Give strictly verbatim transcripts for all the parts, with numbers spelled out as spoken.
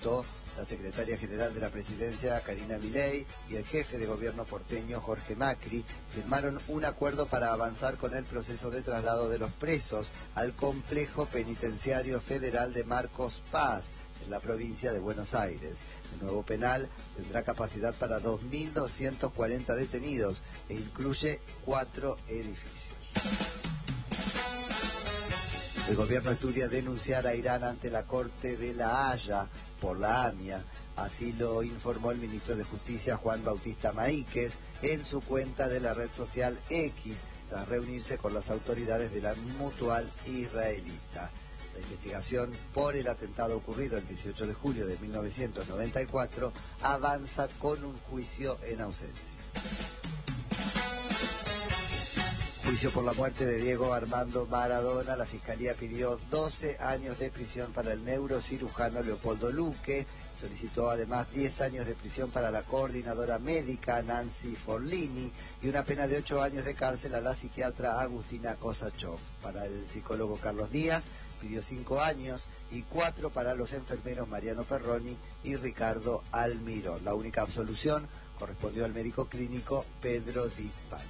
La secretaria general de la presidencia, Karina Milei, y el jefe de gobierno porteño, Jorge Macri, firmaron un acuerdo para avanzar con el proceso de traslado de los presos al complejo penitenciario federal de Marcos Paz, en la provincia de Buenos Aires. El nuevo penal tendrá capacidad para dos mil doscientos cuarenta detenidos e incluye cuatro edificios. El gobierno estudia denunciar a Irán ante la Corte de La Haya por la AMIA. Así lo informó el ministro de Justicia, Juan Bautista Maíquez, en su cuenta de la red social X, tras reunirse con las autoridades de la Mutual israelita. La investigación por el atentado ocurrido el dieciocho de julio de mil novecientos noventa y cuatro avanza con un juicio en ausencia. Juicio por la muerte de Diego Armando Maradona. La Fiscalía pidió doce años de prisión para el neurocirujano Leopoldo Luque. Solicitó además diez años de prisión para la coordinadora médica Nancy Forlini y una pena de ocho años de cárcel a la psiquiatra Agustina Kosachov. Para el psicólogo Carlos Díaz pidió cinco años y cuatro para los enfermeros Mariano Perroni y Ricardo Almirón. La única absolución correspondió al médico clínico Pedro Di Spagna.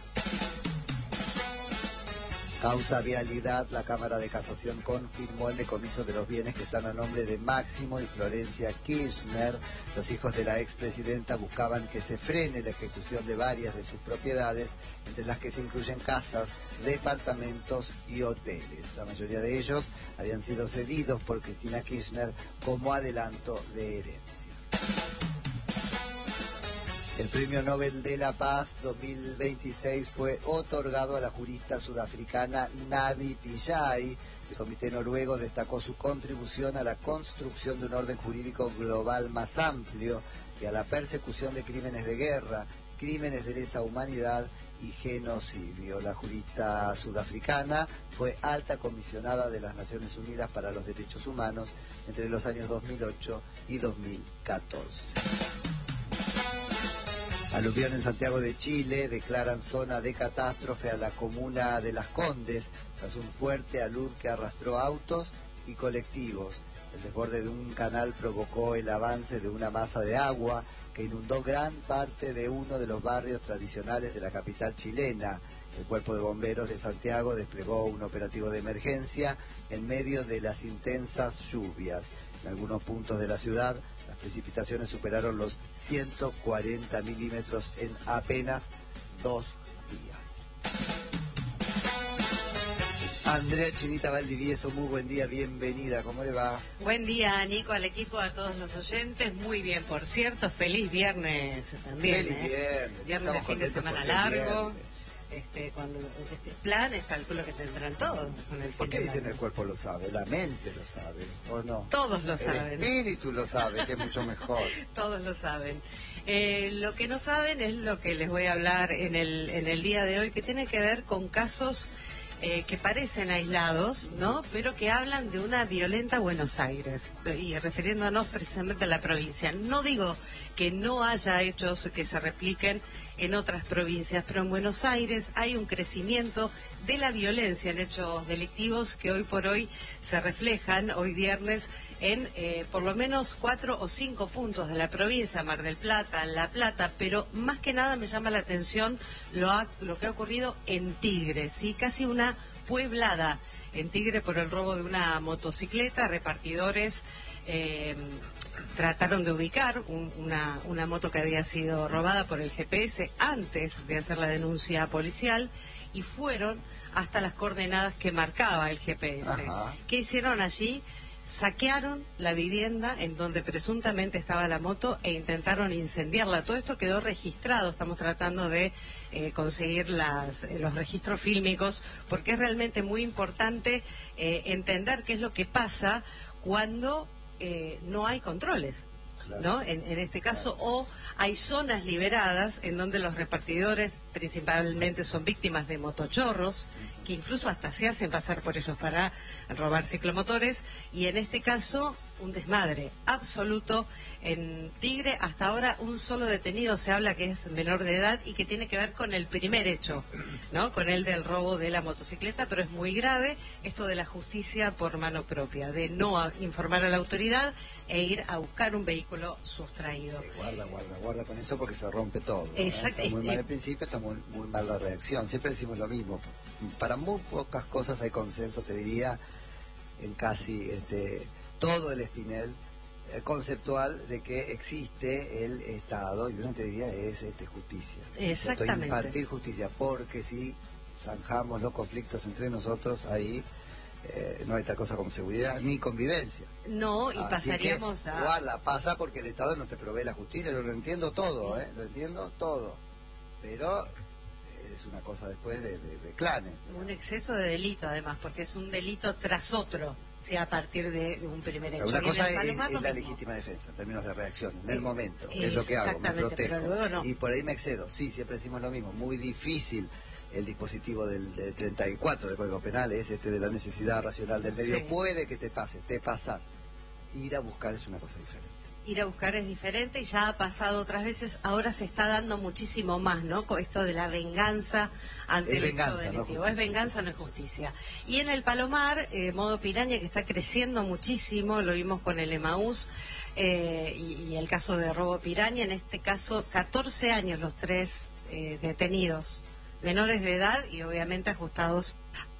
Causa vialidad, la Cámara de Casación confirmó el decomiso de los bienes que están a nombre de Máximo y Florencia Kirchner. Los hijos de la expresidenta buscaban que se frene la ejecución de varias de sus propiedades, entre las que se incluyen casas, departamentos y hoteles. La mayoría de ellos habían sido cedidos por Cristina Kirchner como adelanto de herencia. El Premio Nobel de la Paz dos mil veintiséis fue otorgado a la jurista sudafricana Navi Pillay. El comité noruego destacó su contribución a la construcción de un orden jurídico global más amplio y a la persecución de crímenes de guerra, crímenes de lesa humanidad y genocidio. La jurista sudafricana fue alta comisionada de las Naciones Unidas para los Derechos Humanos entre los años dos mil ocho y dos mil catorce. Aluvión en Santiago de Chile, declaran zona de catástrofe a la comuna de Las Condes tras un fuerte alud que arrastró autos y colectivos. El desborde de un canal provocó el avance de una masa de agua que inundó gran parte de uno de los barrios tradicionales de la capital chilena. El Cuerpo de Bomberos de Santiago desplegó un operativo de emergencia en medio de las intensas lluvias. En algunos puntos de la ciudad, las precipitaciones superaron los ciento cuarenta milímetros en apenas dos días. Andrea Chinita Valdivieso, muy buen día, bienvenida, ¿cómo le va? Buen día, Nico, al equipo, a todos los oyentes, muy bien, por cierto, feliz viernes también. Feliz ¿eh? viernes. Viernes de fin de semana largo. Este, cuando este planes, calculo que tendrán todos. Con el ¿Por qué dicen el cuerpo lo sabe? La mente lo sabe, ¿o no? Todos lo saben. El espíritu lo sabe, que es mucho mejor. Todos lo saben. Eh, lo que no saben es lo que les voy a hablar en el, en el día de hoy, que tiene que ver con casos eh, que parecen aislados, ¿no? Pero que hablan de una violenta Buenos Aires, y refiriéndonos precisamente a la provincia. No digo que no haya hechos que se repliquen en otras provincias, pero en Buenos Aires hay un crecimiento de la violencia en hechos delictivos que hoy por hoy se reflejan, hoy viernes, en eh, por lo menos cuatro o cinco puntos de la provincia, Mar del Plata, La Plata, pero más que nada me llama la atención lo, ha, lo que ha ocurrido en Tigre, ¿sí? Casi una pueblada en Tigre por el robo de una motocicleta. Repartidores eh, trataron de ubicar un, una, una moto que había sido robada por el G P S antes de hacer la denuncia policial y fueron hasta las coordenadas que marcaba el G P S. Ajá. ¿Qué hicieron allí? Saquearon la vivienda en donde presuntamente estaba la moto e intentaron incendiarla. Todo esto quedó registrado. Estamos tratando de eh, conseguir las, eh, los registros fílmicos, porque es realmente muy importante eh, entender qué es lo que pasa cuando eh, no hay controles, ¿no? En, en este caso, o hay zonas liberadas en donde los repartidores principalmente son víctimas de motochorros, que incluso hasta se hacen pasar por ellos para robar ciclomotores, y en este caso un desmadre absoluto en Tigre. Hasta ahora un solo detenido se habla que es menor de edad y que tiene que ver con el primer hecho, ¿no? Con el del robo de la motocicleta, pero es muy grave esto de la justicia por mano propia, de no a- informar a la autoridad e ir a buscar un vehículo sustraído. Sí, guarda, guarda, guarda con eso porque se rompe todo. ¿eh? Exacto. Está muy mal el principio, está muy, muy mal la reacción. Siempre decimos lo mismo. Para muy pocas cosas hay consenso, te diría, en casi este todo el espinel eh, conceptual de que existe el Estado, y uno te diría es este justicia. Exactamente. Impartir justicia, porque si zanjamos los conflictos entre nosotros, ahí eh, no hay tal cosa como seguridad ni convivencia. No, y Así pasaríamos que, a... guarda, pasa porque el Estado no te provee la justicia, yo lo entiendo todo, ¿eh? Lo entiendo todo, pero es una cosa después de, de, de clanes. Un exceso de delito, además, porque es un delito tras otro, si a partir de un primer hecho. Una Y en cosa el es, Palomar es lo la mismo. legítima defensa, en términos de reacción, en el Eh, momento, es lo que hago, me exactamente, protejo. pero luego no. Y por ahí me excedo, sí, siempre decimos lo mismo, muy difícil el dispositivo del, del treinta y cuatro del Código Penal, es este de la necesidad racional del medio, Sí. puede que te pase, te pasas. Ir a buscar es una cosa diferente. Ir a buscar es diferente y ya ha pasado otras veces, ahora se está dando muchísimo más, ¿no? Con esto de la venganza ante Es el venganza, hecho no delictivo. justicia. Es venganza, no es justicia. Y en el Palomar, eh, modo piraña, que está creciendo muchísimo, lo vimos con el Emaús eh, y, y el caso de robo piraña, en este caso catorce años los tres eh, detenidos, menores de edad y obviamente ajustados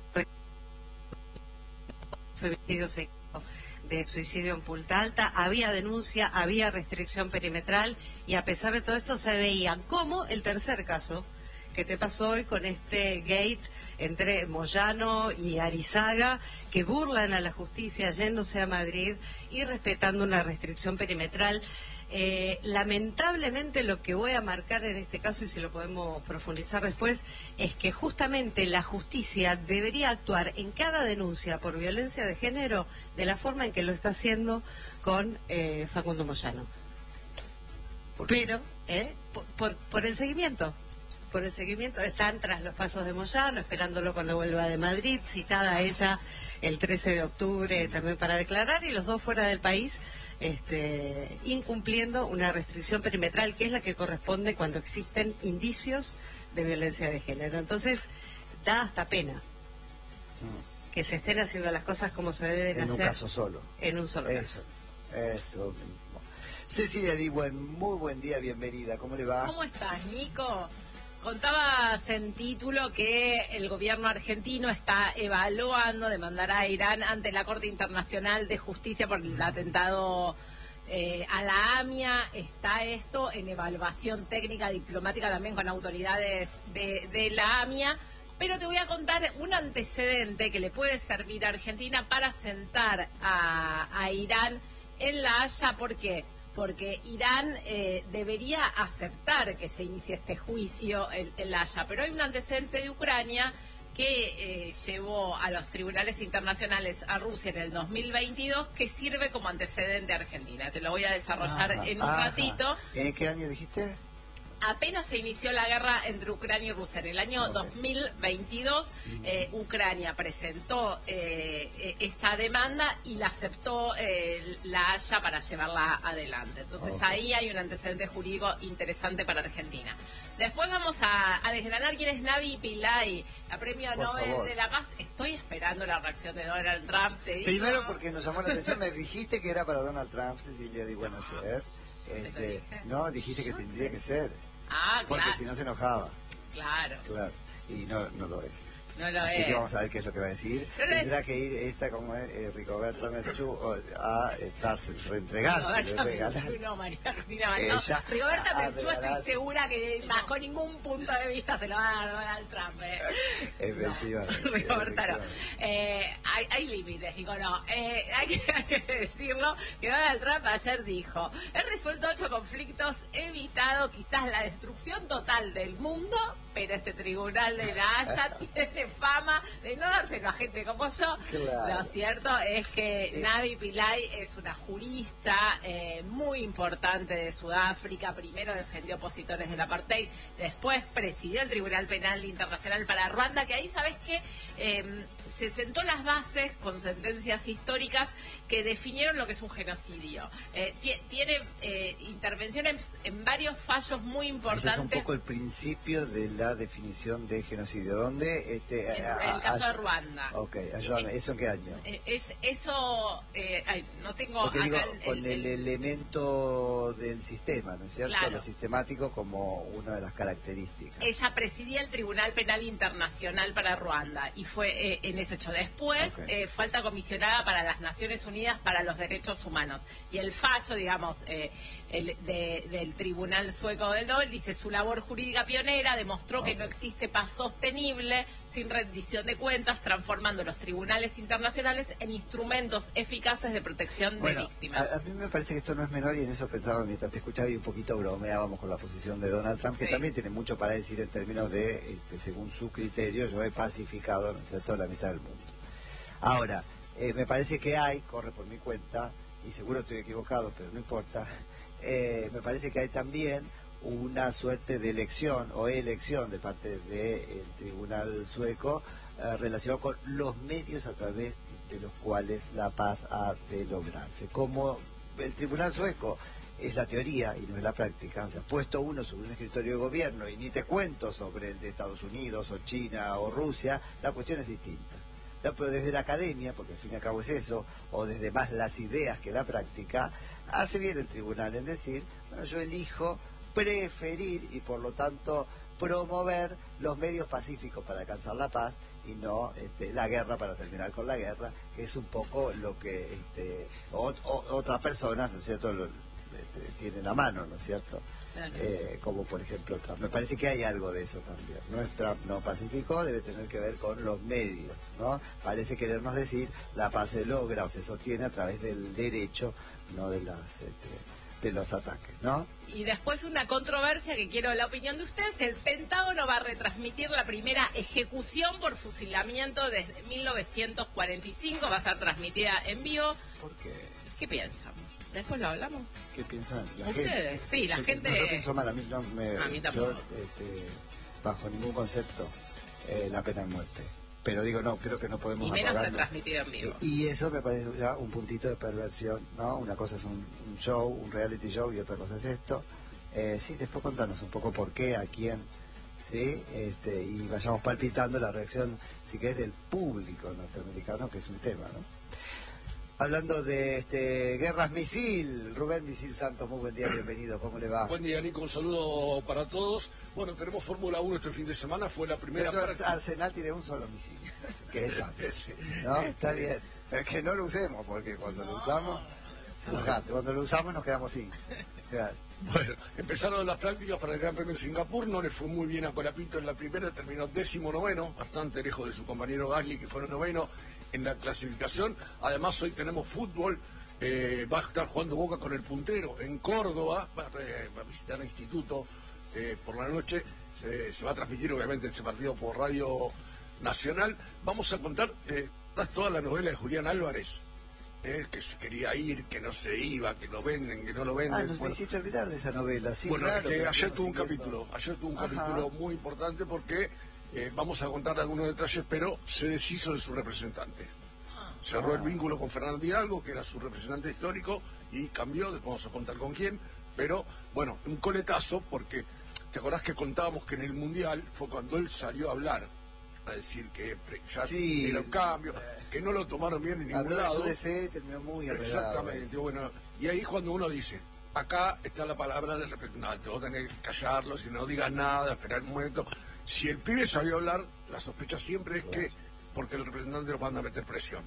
femicidio seguido de suicidio en Punta Alta. Había denuncia, había restricción perimetral y a pesar de todo esto se veían como el tercer caso que te pasó hoy con este gate entre Moyano y Arizaga, que burlan a la justicia yéndose a Madrid y respetando una restricción perimetral. Eh, lamentablemente lo que voy a marcar en este caso, y si lo podemos profundizar después, es que justamente la justicia debería actuar en cada denuncia por violencia de género de la forma en que lo está haciendo con eh, Facundo Moyano. ¿Por qué? Pero, ¿eh? por, por, por el seguimiento. Por el seguimiento, están tras los pasos de Moyano, esperándolo cuando vuelva de Madrid, citada ella el trece de octubre también para declarar, y los dos fuera del país, este, incumpliendo una restricción perimetral que es la que corresponde cuando existen indicios de violencia de género. Entonces, da hasta pena Mm. que se estén haciendo las cosas como se deben En hacer. un caso solo. En un solo Eso, caso. eso mismo. Cecilia Diwen, muy buen día, bienvenida. ¿Cómo le va? ¿Cómo estás, Nico? Contabas en título que el gobierno argentino está evaluando demandar a Irán ante la Corte Internacional de Justicia por el atentado eh, a la AMIA. Está esto en evaluación técnica diplomática también con autoridades de, de la AMIA. Pero te voy a contar un antecedente que le puede servir a Argentina para sentar a, a Irán en La Haya. ¿Por qué? Porque Irán eh, debería aceptar que se inicie este juicio en, en La Haya. Pero hay un antecedente de Ucrania que eh, llevó a los tribunales internacionales a Rusia en el dos mil veintidós, que sirve como antecedente a Argentina. Te lo voy a desarrollar Ajá, en un ajá. ratito. ¿En qué año dijiste? Apenas se inició la guerra entre Ucrania y Rusia. En el año Ok. dos mil veintidós, eh, Ucrania presentó eh, eh, esta demanda y la aceptó eh, la Haya para llevarla adelante. Entonces Ok. ahí hay un antecedente jurídico interesante para Argentina. Después vamos a, a desgranar quién es Navi Pillay, la premio Por Nobel favor. de la Paz. Estoy esperando la reacción de Donald Trump, te digo. Primero porque nos llamó la atención, me dijiste que era para Donald Trump, Cecilia Diwen, ayer. Yo te lo Este, dije. no, dijiste que Yo tendría te- que ser, Ah, porque claro, si no se enojaba, claro, claro, y no, no lo es. no lo Así es. que vamos a ver qué es lo que va a decir. No lo Tendrá es. que ir esta, como es, eh, Rigoberta Merchú, o- a eh, darse, reentregarse, Rigoberta regalar. Menchú, no, María Argentina Machado. Ella Rigoberta a Menchú, estoy regalar. segura que bajo ningún punto de vista se lo va a dar Donald Trump. Eh. Efectivamente. Rigoberta no. efectivamente. Eh, hay, hay límites, digo, no. Eh, hay, que, hay que decirlo que Donald Trump ayer dijo: he resuelto ocho conflictos, he evitado quizás la destrucción total del mundo, pero este tribunal de La Haya tiene tiene fama de no dárselo a gente como yo. Claro. Lo cierto es que Eh. Navi Pillay es una jurista eh, muy importante de Sudáfrica. Primero defendió opositores del apartheid, después presidió el Tribunal Penal Internacional para Ruanda, que ahí, ¿sabes qué? Eh, se sentó las bases con sentencias históricas que definieron lo que es un genocidio. Eh, tiene eh, intervenciones en varios fallos muy importantes. Ese es un poco el principio de la definición de genocidio. ¿Dónde? Este, En a- el caso a- de Ruanda. Ok, ayúdame. ¿Eso en qué año? Eh, es, eso, eh, ay, no tengo Porque digo, acá el- con el, el- elemento del sistema, ¿no es cierto? Claro. Lo sistemático como una de las características. Ella presidía el Tribunal Penal Internacional para Ruanda y fue eh, en ese hecho. Después Ok. eh, fue alta comisionada para las Naciones Unidas para los Derechos Humanos. Y el fallo, digamos, eh, el, de- del Tribunal Sueco del Nobel dice: su labor jurídica pionera demostró que no existe paz sostenible sin rendición de cuentas, transformando los tribunales internacionales en instrumentos eficaces de protección de Bueno, víctimas. a, a mí me parece que esto no es menor, y en eso pensaba mientras te escuchaba y un poquito bromeábamos con la posición de Donald Trump, que Sí. también tiene mucho para decir en términos de, este, según su criterio, yo he pacificado, ¿no es cierto?, la mitad del mundo. Ahora, eh, me parece que hay, corre por mi cuenta, y seguro estoy equivocado, pero no importa, eh, me parece que hay también una suerte de elección o elección de parte del tribunal sueco eh, relacionado con los medios a través de los cuales la paz ha de lograrse. Como el tribunal sueco es la teoría y no es la práctica, o sea, puesto uno sobre un escritorio de gobierno, y ni te cuento sobre el de Estados Unidos o China o Rusia, la cuestión es distinta. No, pero desde la academia, porque al fin y al cabo es eso, o desde más las ideas que la práctica, hace bien el tribunal en decir, bueno, yo elijo preferir y por lo tanto promover los medios pacíficos para alcanzar la paz y no este, la guerra para terminar con la guerra, que es un poco lo que este, o, o, otras personas, ¿no es cierto?, lo, este, tienen a mano, ¿no es cierto? Claro. Eh, como por ejemplo Trump. Me parece que hay algo de eso también. No es Trump no pacífico, debe tener que ver con los medios, ¿no? Parece querernos decir la paz se logra o se sostiene a través del derecho, no de las este, de los ataques, ¿no? Y después una controversia que quiero la opinión de ustedes: el Pentágono va a retransmitir la primera ejecución por fusilamiento desde mil novecientos cuarenta y cinco, va a ser transmitida en vivo. ¿Por qué? ¿Qué piensan? Después lo hablamos. ¿Qué piensan la Ustedes, gente? sí, la Yo- gente- no, yo pienso mal, a mí no me... A mí yo, tampoco. este, bajo ningún concepto, eh, la pena de muerte. Pero digo, no, creo que no podemos Y menos apagarlo. retransmitido en vivo. Y eso me parece ya un puntito de perversión, ¿no? Una cosa es un, un show, un reality show, y otra cosa es esto. Eh, sí, después contanos un poco por qué, a quién, ¿sí? Este, y vayamos palpitando la reacción, si querés, del público norteamericano, que es un tema, ¿no? Hablando de este, guerras misil, Rubén Misil Santos, muy buen día, bienvenido, ¿cómo le va? Buen día, Nico, un saludo para todos. Bueno, tenemos Fórmula uno este fin de semana, fue la primera Nuestro práctica. Arsenal tiene un solo misil, que es Santos, Sí. ¿no? Está bien, pero es que no lo usemos, porque cuando lo usamos, se nos gasta. Cuando lo usamos nos quedamos sin. Claro. Bueno, empezaron las prácticas para el Gran Premio de Singapur, no le fue muy bien a Colapinto en la primera, terminó décimo noveno, bastante lejos de su compañero Gasly, que fueron noveno en la clasificación. Además, hoy tenemos fútbol, eh, va a estar jugando Boca con el puntero en Córdoba, va, eh, va a visitar el instituto eh, por la noche, eh, se va a transmitir obviamente ese partido por Radio Nacional. Vamos a contar eh, toda la novela de Julián Álvarez. Eh, que se quería ir, que no se iba, que lo venden, que no lo venden. Ah, nos me Bueno, hiciste olvidar de esa novela, sí, bueno, claro. que pero ayer estamos tuvo un siguiendo. capítulo, ayer tuvo un Ajá. capítulo muy importante porque eh, vamos a contar algunos detalles, pero se deshizo de su representante. Cerró el vínculo con Fernando Hidalgo, que era su representante histórico, y cambió, después vamos a contar con quién, pero bueno, un coletazo, porque te acordás que contábamos que en el Mundial fue cuando él salió a hablar, a decir que pre- ya Sí. era un cambio, que no lo tomaron bien en ningún Habló de lado. su D C y terminó muy enredado. Exactamente, bueno, y ahí cuando uno dice, acá está la palabra del representante, vos tenés que callarlo, si no digas nada, esperar un momento. Si el pibe salió a hablar, la sospecha siempre es que, porque el representante lo manda a meter presión.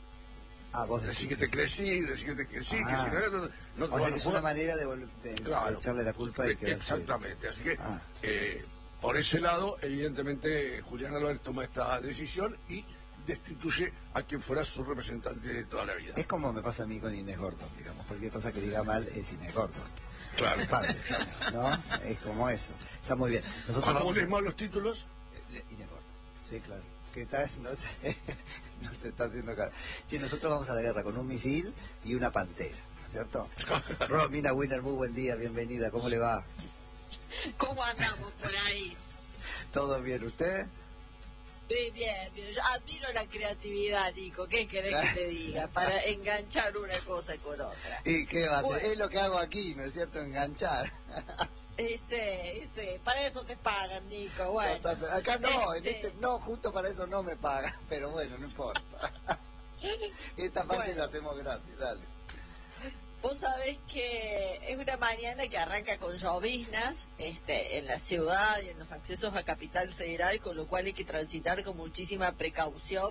Ah, vos Decir decís que te crecí, decir que te crecí, Ah. que si no, no, no te O sea, van que a es jugar. una manera de, vol- de- de Claro. echarle la culpa y quedarse. Exactamente, así que Ah. eh, por ese lado, evidentemente, Julián Álvarez toma esta decisión y destituye a quien fuera su representante de toda la vida. Es como me pasa a mí con Inés Gordon, digamos. Cualquier cosa que diga mal es Inés Gordon. Claro. Culpable, ¿no? Es como eso. Está muy bien. Nosotros Cuando vamos vos lees a- mal los títulos, Eh, Inés Gordon. Sí, claro. que está, no, no se está haciendo cara. Sí, nosotros vamos a la guerra con un misil y una pantera, ¿cierto? Romina Winner, muy buen día, bienvenida, ¿cómo le va? ¿Cómo andamos por ahí? ¿Todo bien, usted? Bien, bien, bien. Yo admiro la creatividad, Nico. ¿Qué querés que te diga? Para enganchar una cosa con otra. ¿Y qué va a hacer? Bueno. Es lo que hago aquí, ¿no es cierto? Enganchar. Ese, ese. Para eso te pagan, Nico. Bueno. Total, acá no, en Este- este, no, justo para eso no me pagan, pero bueno, no importa. Esta parte Bueno. la hacemos gratis, dale. Vos sabés que es una mañana que arranca con lloviznas este, en la ciudad y en los accesos a Capital Federal, con lo cual hay que transitar con muchísima precaución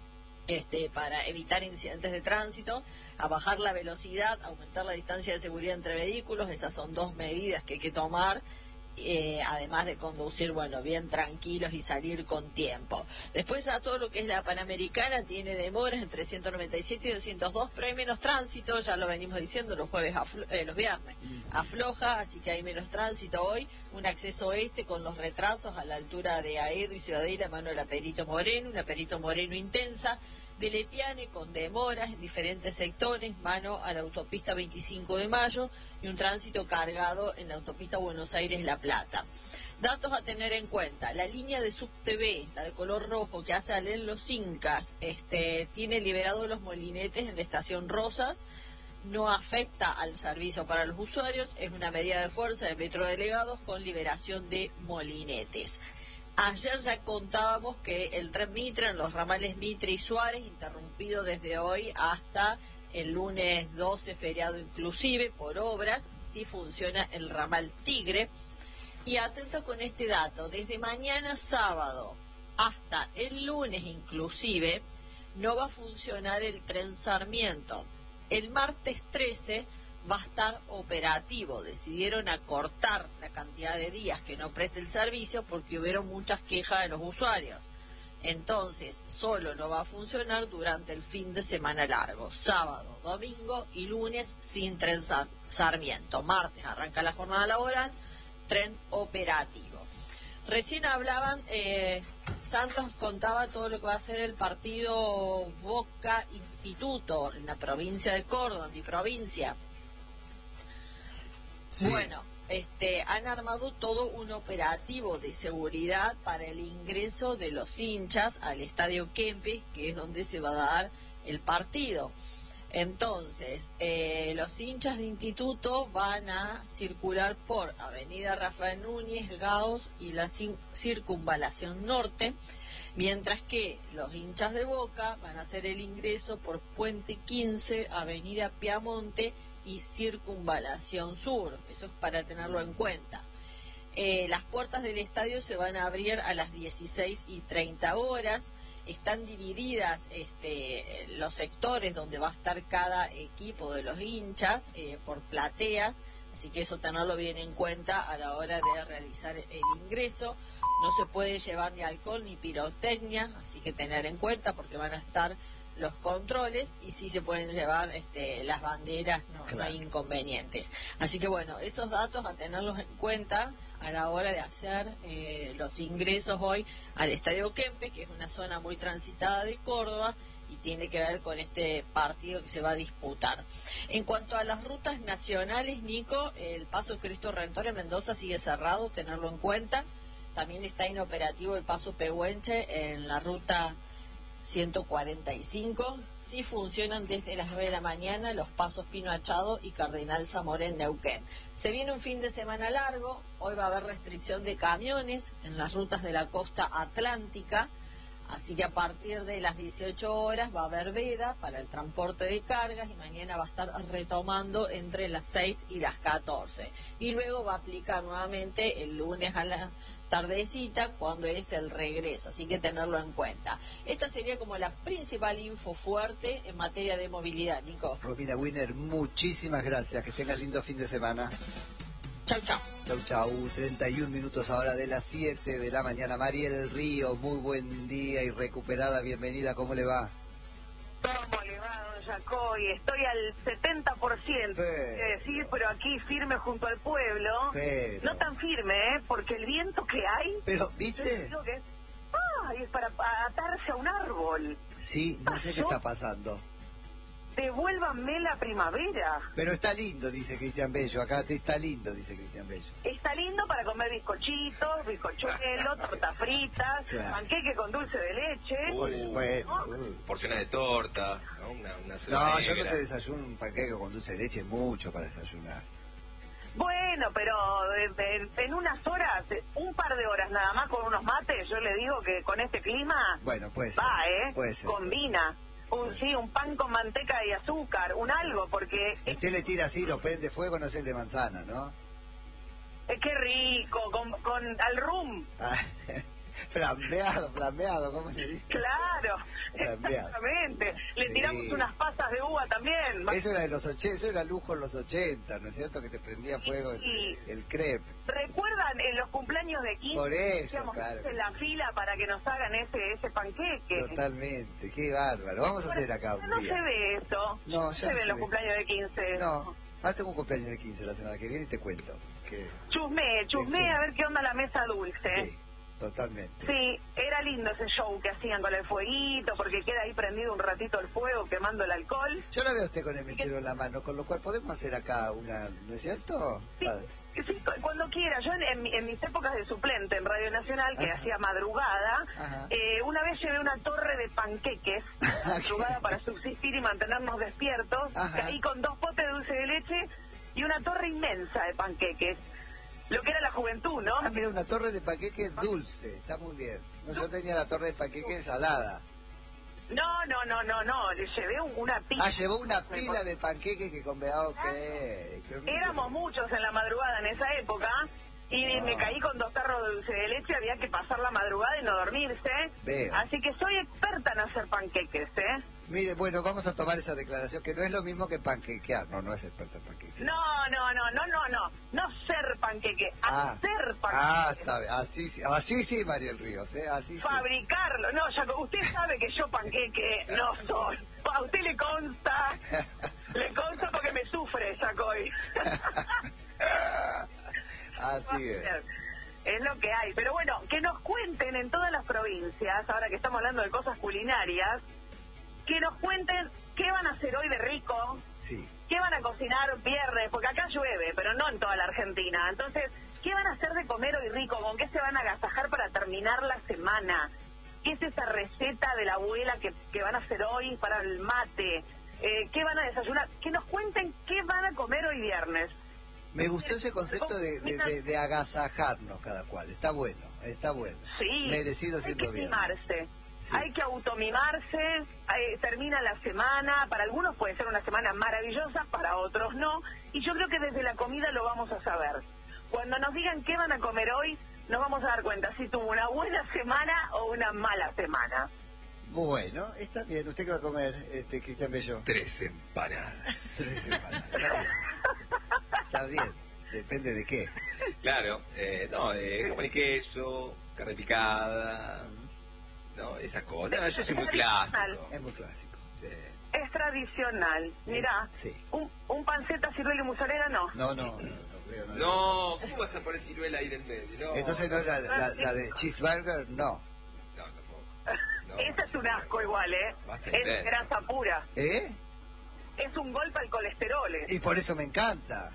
este, para evitar incidentes de tránsito, a bajar la velocidad, aumentar la distancia de seguridad entre vehículos. Esas son dos medidas que hay que tomar. Eh, además de conducir, bueno, bien tranquilos y salir con tiempo. Después a todo lo que es la Panamericana tiene demoras entre ciento noventa y siete y doscientos dos, pero hay menos tránsito, ya lo venimos diciendo, los jueves, aflo eh, los viernes afloja, así que hay menos tránsito hoy. Un acceso este con los retrasos a la altura de Aedo y Ciudadela, mano de la Perito Moreno, una Perito Moreno intensa, de Lepiane con demoras en diferentes sectores, mano a la autopista veinticinco de mayo y un tránsito cargado en la autopista Buenos Aires-La Plata. Datos a tener en cuenta: la línea de SubTV, la de color rojo que hace Alén Los Incas, este, tiene liberado los molinetes en la estación Rosas. No afecta al servicio para los usuarios, es una medida de fuerza de Metro Delegados con liberación de molinetes. Ayer ya contábamos que el tren Mitre en los ramales Mitre y Suárez, interrumpido desde hoy hasta el lunes doce, feriado inclusive, por obras. Sí funciona el ramal Tigre. Y atentos con este dato: desde mañana sábado hasta el lunes inclusive no va a funcionar el tren Sarmiento. El martes trece va a estar operativo. Decidieron acortar la cantidad de días que no preste el servicio porque hubieron muchas quejas de los usuarios. Entonces, solo no va a funcionar durante el fin de semana largo, sábado, domingo y lunes sin tren Sarmiento. Martes arranca la jornada laboral, tren operativo. Recién hablaban, eh, Santos contaba todo lo que va a ser el partido Boca Instituto en la provincia de Córdoba, en mi provincia. Sí. Bueno, este, han armado todo un operativo de seguridad para el ingreso de los hinchas al Estadio Kempes, que es donde se va a dar el partido. Entonces, eh, los hinchas de Instituto van a circular por Avenida Rafael Núñez, Gaos y la Circunvalación Norte, mientras que los hinchas de Boca van a hacer el ingreso por Puente quince, Avenida Piamonte y Circunvalación Sur. Eso es para tenerlo en cuenta. Eh, las puertas del estadio se van a abrir a las dieciséis y treinta horas. Están divididas este, los sectores donde va a estar cada equipo de los hinchas eh, por plateas, así que eso tenerlo bien en cuenta a la hora de realizar el ingreso. No se puede llevar ni alcohol ni pirotecnia, así que tener en cuenta porque van a estar los controles y sí se pueden llevar este, las banderas, no, Claro. no hay inconvenientes. Así que bueno, esos datos a tenerlos en cuenta a la hora de hacer eh, los ingresos hoy al Estadio Kempes, que es una zona muy transitada de Córdoba y tiene que ver con este partido que se va a disputar. En cuanto a las rutas nacionales, Nico, el paso Cristo Redentor en Mendoza sigue cerrado, tenerlo en cuenta. También está inoperativo el paso Pehuenche en la ruta ciento cuarenta y cinco. Sí funcionan desde las nueve de la mañana los pasos Pino Achado y Cardenal Zamora en Neuquén. Se viene un fin de semana largo. Hoy va a haber restricción de camiones en las rutas de la costa atlántica, así que a partir de las dieciocho horas va a haber veda para el transporte de cargas y mañana va a estar retomando entre las seis y las catorce. Y luego va a aplicar nuevamente el lunes a la tardecita cuando es el regreso, así que tenerlo en cuenta. Esta sería como la principal info fuerte en materia de movilidad, Nico. Romina Winner, muchísimas gracias, que tengas lindo fin de semana. Chau, chau. Chau, chau, treinta y un minutos ahora de las siete de la mañana. Mariel Río, muy buen día y recuperada, bienvenida, ¿cómo le va? ¿Cómo le va, don Jacoy? Estoy al setenta por ciento, Pero- quiero decir, pero aquí firme junto al pueblo. Pero- No tan firme, ¿eh? Porque el viento que hay... Pero, yo ¿viste? digo que... Ay, es para atarse a un árbol. Sí, no sé qué está pasando. Devuélvanme la primavera. Pero está lindo, dice Cristian Bello. Acá está lindo, dice Cristian Bello. Está lindo para comer bizcochitos, bizcochuelos, tortas fritas, Claro. panqueque con dulce de leche. Bueno, bueno, uh. Porciones de torta, ¿no? Una, una No, cebolla yo no negra. te desayuno un panqueque con dulce de leche, mucho para desayunar. Bueno, pero en, en unas horas, un par de horas nada más con unos mates, yo le digo que con este clima Bueno, puede ser. va, ¿eh? Puede ser. Combina. Un, sí, un pan con manteca y azúcar, un algo, porque es, Usted le tira así, lo prende fuego, no es el de manzana, ¿no? es que rico, con, con al rum. Ah, flambeado, flambeado, ¿cómo le dice? Claro, Flambeado. exactamente. Le Sí. tiramos unas pasas de uva también. Eso era de los ochenta, eso era lujo en los ochenta, ¿no es cierto? Que te prendía fuego el, Sí. el crepe. ¿Recuerdan en los cumpleaños de quince? Por eso, hacíamos claro que en la fila para que nos hagan ese ese panqueque. Totalmente, qué bárbaro. Vamos a hacer acá un No día. se ve eso. No, ya se no ve se en los ve. cumpleaños de quince. No, ahora tengo un cumpleaños de quince la semana que viene y te cuento. Que, Chusmé, chusmé a ver qué onda la mesa dulce. sí, totalmente. Sí, era lindo ese show que hacían con el fueguito, porque queda ahí prendido un ratito el fuego quemando el alcohol. Yo la veo a usted con el mechero en la mano, con lo cual podemos hacer acá una, ¿no es cierto? Sí, Vale. sí, cu- cuando quiera. Yo en, en mi- en mis épocas de suplente en Radio Nacional, que Ajá. hacía madrugada, Ajá. eh, una vez llevé una torre de panqueques, madrugada para subsistir y mantenernos despiertos, Ajá. caí con dos potes de dulce de leche y una torre inmensa de panqueques. Lo que era la juventud, ¿no? Ah, mira, una torre de panqueques dulce, está muy bien. No, yo tenía la torre de panqueques salada. No, no, no, no, no, le llevé un- una pila. Ah, llevó una pila de panqueques que conveado que... Éramos muchos en la madrugada en esa época y Ah. me caí con dos tarros de dulce de leche, había que pasar la madrugada y no dormirse. Veo. Así que soy experta en hacer panqueques, ¿eh? Mire, bueno, vamos a tomar esa declaración, que no es lo mismo que panquequear. No, no es experta en panqueques. No, no, no, no, no, no, no ser panqueque, Ah, hacer ah, panqueque. está bien. Así, sí- así sí, Mariel Ríos, ¿eh? Así sí. Fabricarlo, no, Jaco, usted sabe que yo panqueque no soy. A usted le consta, le consta porque me sufre, Jacoy. Así es. Es lo que hay. Pero bueno, que nos cuenten en todas las provincias, ahora que estamos hablando de cosas culinarias, que nos cuenten qué van a hacer hoy de rico, Sí. qué van a cocinar viernes, porque acá llueve, pero no en toda la Argentina. Entonces, ¿qué van a hacer de comer hoy rico? ¿Con qué se van a agasajar para terminar la semana? ¿Qué es esa receta de la abuela que, que van a hacer hoy para el mate? Eh, ¿Qué van a desayunar? Que nos cuenten qué van a comer hoy viernes. Me gustó ese concepto de, de, de- de agasajarnos cada cual. Está bueno, está bueno. Sí, Merecido hay siendo que bien. mimarse. Sí. Hay que automimarse, eh, termina la semana, para algunos puede ser una semana maravillosa, para otros no, y yo creo que desde la comida lo vamos a saber. Cuando nos digan qué van a comer hoy, nos vamos a dar cuenta si tuvo una buena semana o una mala semana. Bueno, está bien. ¿Usted qué va a comer, este, Cristian Bello? Tres empanadas. Tres semanas. Está bien. Está bien. Depende de qué. Claro, eh, no, eh, jamón y queso, carne picada, ¿no? Esas cosas. No, yo soy muy clásico. Es muy clásico. Sí. Es tradicional. Mirá, Sí. un, un panceta, ciruela y mozzarella no. No, no, no, no creo. No, No, ¿cómo vas a poner ciruela ahí en el medio? No, Entonces, no, la, la, la de cheeseburger, no. no, tampoco. No. Esa es un asco igual, ¿eh? Basta Es intento. grasa pura. ¿Eh? Es un golpe al colesterol. ¿eh? Y por eso me encanta.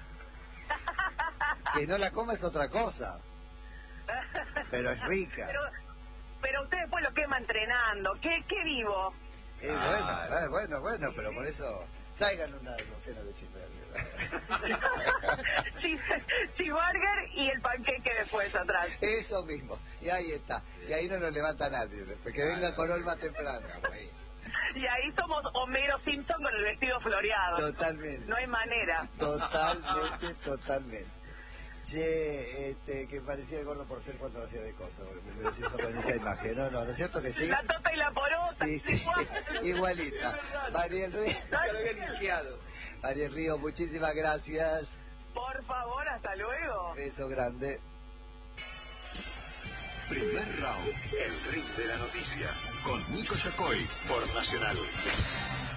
Que no la coma es otra cosa. Pero es rica. Pero, pero usted después lo quema entrenando. ¿Qué, qué vivo? Eh, Ah. bueno, eh, bueno, bueno, pero por eso traigan una docena de cheeseburger. Cheeseburger y el panqueque después atrás. Eso mismo. Y ahí está. Y ahí no nos levanta nadie. Después que venga con Olma temprano. Vamos ahí. Y ahí somos Homero Simpson con el vestido floreado. Totalmente. No hay manera. Totalmente, totalmente. Che, este, que parecía el gordo porcel cuando hacía de cosas, me lo hizo con esa imagen. No, no, ¿no es cierto que sí? La tota y la porota. Sí, sí, igualita. Mariel Ríos, Ya lo había linkeado. Mariel Ríos, muchísimas gracias. Por favor, hasta luego. Beso grande. Primer round, el ring de la noticia, con Nico Yacoy por Nacional.